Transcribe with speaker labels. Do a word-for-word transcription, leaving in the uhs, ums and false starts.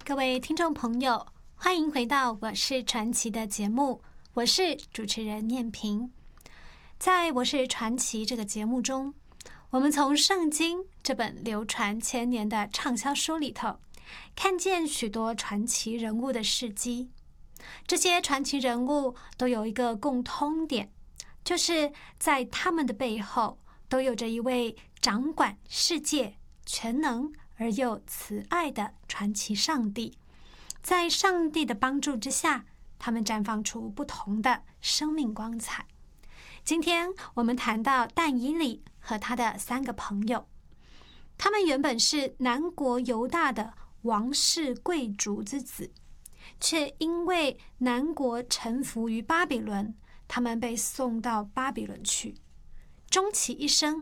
Speaker 1: 各位听众朋友，欢迎回到我是传奇的节目，我是主持人念萍。在我是传奇这个节目中，我们从圣经这本流传千年的畅销书里头，看见许多传奇人物的事迹。这些传奇人物都有一个共通点，就是在他们的背后都有着一位掌管世界、全能而又慈爱的传奇上帝。在上帝的帮助之下，他们绽放出不同的生命光彩。今天我们谈到但以理和他的三个朋友，他们原本是南国犹大的王室贵族之子，却因为南国臣服于巴比伦，他们被送到巴比伦去。终其一生